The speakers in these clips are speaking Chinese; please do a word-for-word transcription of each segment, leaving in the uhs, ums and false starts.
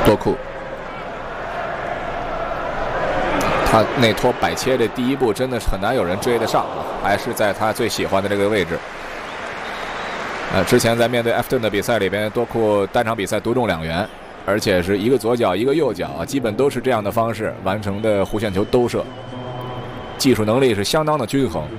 多库，他内托摆切的第一步真的是很难有人追得上啊，还是在他最喜欢的这个位置。呃，之前在面对埃弗顿的比赛里边，多库单场比赛独中两元，而且是一个左脚一个右脚啊，基本都是这样的方式完成的弧线球兜射，技术能力是相当的均衡。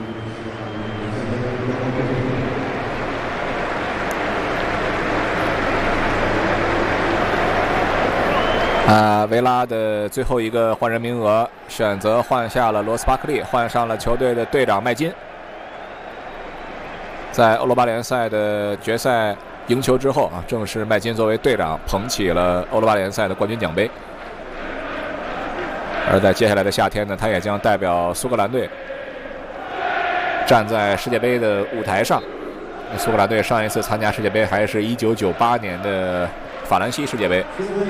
啊，维拉的最后一个换人名额选择换下了罗斯巴克利，换上了球队的队长麦金。在欧罗巴联赛的决赛赢球之后啊，正是麦金作为队长捧起了欧罗巴联赛的冠军奖杯。而在接下来的夏天呢，他也将代表苏格兰队站在世界杯的舞台上。苏格兰队上一次参加世界杯还是一九九八年的法兰西世界杯。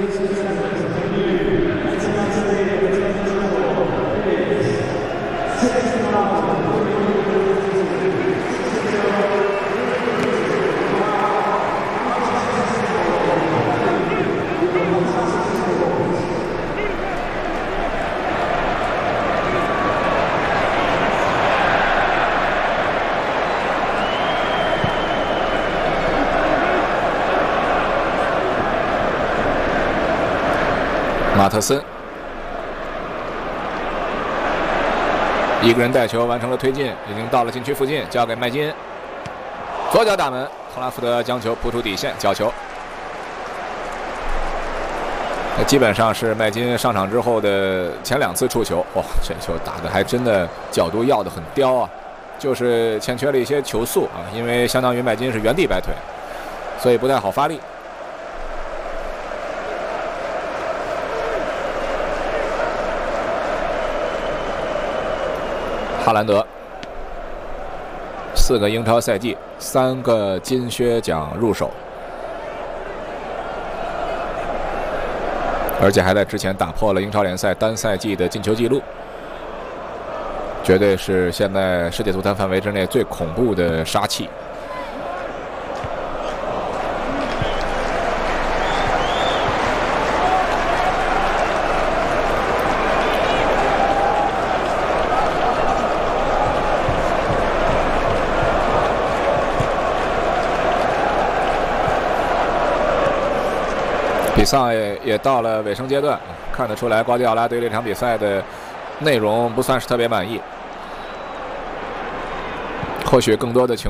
马特森一个人带球完成了推进，已经到了禁区附近，交给麦金，左脚打门，特拉福德将球扑出底线，角球。基本上是麦金上场之后的前两次触球，哇，这球打的还真的角度要的很刁啊，就是欠缺了一些球速啊，因为相当于麦金是原地摆腿，所以不太好发力。哈兰德，四个英超赛季，三个金靴奖入手，而且还在之前打破了英超联赛单赛季的进球纪录，绝对是现在世界足坛范围之内最恐怖的杀器。比赛也到了尾声阶段，看得出来瓜迪奥拉对这场比赛的内容不算是特别满意，或许更多的情